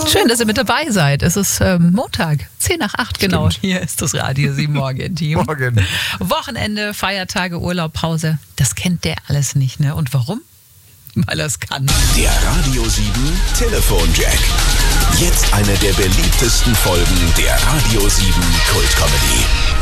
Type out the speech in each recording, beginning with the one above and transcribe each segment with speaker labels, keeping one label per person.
Speaker 1: Schön, dass ihr mit dabei seid. Es ist Montag, 10 nach 8 genau. Hier ist das Radio 7 Morgen-Team.
Speaker 2: Morgen.
Speaker 1: Wochenende, Feiertage, Urlaub, Pause. Das kennt der alles nicht, ne? Und warum? Weil er es kann.
Speaker 3: Der Radio 7 Telefonjack. Jetzt eine der beliebtesten Folgen der Radio 7 Kultcomedy.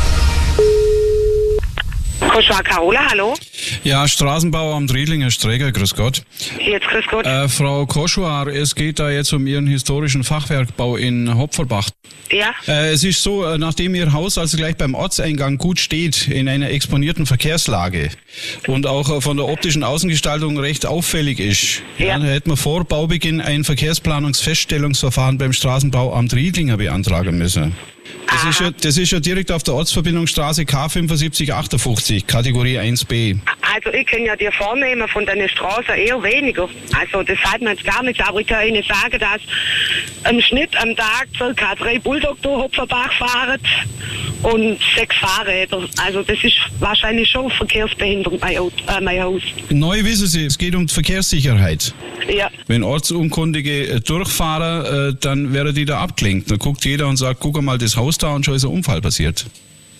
Speaker 4: Koschwar Carola, hallo?
Speaker 5: Ja, Straßenbauer am Driedlinger Sträger, grüß Gott.
Speaker 4: Jetzt grüß Gott.
Speaker 5: Frau Koschwar, es geht da jetzt um Ihren historischen Fachwerkbau in Hopferbach.
Speaker 4: Ja?
Speaker 5: Es ist so, nachdem Ihr Haus also gleich beim Ortseingang gut steht, in einer exponierten Verkehrslage und auch von der optischen Außengestaltung recht auffällig ist,
Speaker 4: Ja.
Speaker 5: da hätten wir vor Baubeginn ein Verkehrsplanungsfeststellungsverfahren beim Straßenbauamt Riedlinger beantragen müssen. Das ist ja direkt auf der Ortsverbindungsstraße K7558, Kategorie 1b.
Speaker 4: Also ich kenne ja die Vornehmen von den Straßen eher weniger. Also das sagt man jetzt gar nicht, aber ich kann Ihnen sagen, dass im Schnitt am Tag ca. 3 Bulldog durch Hopferbach fahren und 6 Fahrräder. Also das ist wahrscheinlich schon Verkehrsbehinderung, mein Haus.
Speaker 5: Neu wissen Sie, es geht um die Verkehrssicherheit.
Speaker 4: Ja.
Speaker 5: Wenn Ortsunkundige durchfahren, dann wäre die da abgelenkt. Dann guckt jeder und sagt, guck mal das Haus da und schon ist ein Unfall passiert.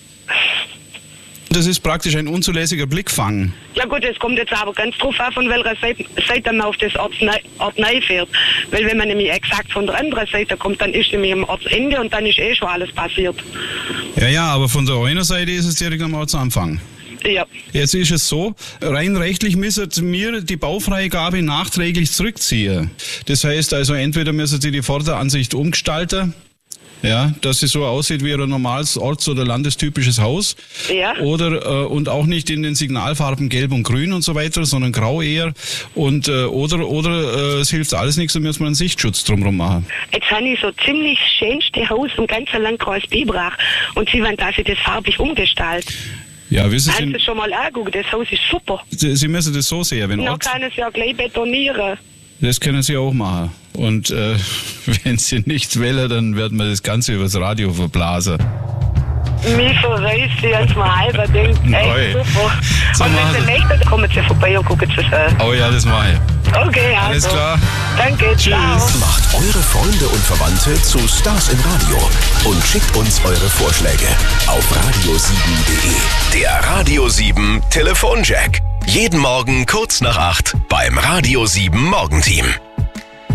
Speaker 5: Das ist praktisch ein unzulässiger Blickfang.
Speaker 4: Ja gut, es kommt jetzt aber ganz drauf an, von welcher Seite man auf das Ort neu fährt. Weil wenn man nämlich exakt von der anderen Seite kommt, dann ist nämlich am Ortsende und dann ist schon alles passiert.
Speaker 5: Ja, aber von der einen Seite ist es direkt am Ortsanfang.
Speaker 4: Ja.
Speaker 5: Jetzt ist es so, rein rechtlich müssen wir die Baufreigabe nachträglich zurückziehen. Das heißt also, entweder müssen Sie die Vorderansicht umgestalten, ja, dass sie so aussieht wie ein normales orts- oder landestypisches Haus.
Speaker 4: Ja.
Speaker 5: Oder und auch nicht in den Signalfarben Gelb und Grün und so weiter, sondern Grau eher. Und oder es hilft alles nichts, dann müssen wir einen Sichtschutz drumherum machen.
Speaker 4: Jetzt habe ich so ziemlich schönste Haus im ganzen Landkreis Biberach und Sie wollen, dass ich das farbig umgestalte.
Speaker 5: Ja, wissen
Speaker 4: Haben
Speaker 5: Sie,
Speaker 4: Sie schon mal angucken, das Haus ist super.
Speaker 5: Sie müssen das so sehen, wenn
Speaker 4: Noch kann es ja gleich betonieren.
Speaker 5: das können Sie auch machen. Und wenn Sie nicht wählen, dann werden wir das Ganze übers Radio verblasen.
Speaker 4: Mich verreist Sie ans mal halber, denkt,
Speaker 5: Neu.
Speaker 4: super.
Speaker 5: So
Speaker 4: und
Speaker 5: machen
Speaker 4: wenn Sie
Speaker 5: Sie-
Speaker 4: möchten, kommen Sie vorbei und gucken Sie es an.
Speaker 5: Oh ja, das mache ich.
Speaker 4: Okay, also.
Speaker 5: Alles klar.
Speaker 4: Danke, ciao.
Speaker 3: Macht eure Freunde und Verwandte zu Stars im Radio und schickt uns eure Vorschläge auf radio7.de. Der Radio 7 Telefonjack. Jeden Morgen kurz nach 8 beim Radio 7 Morgenteam.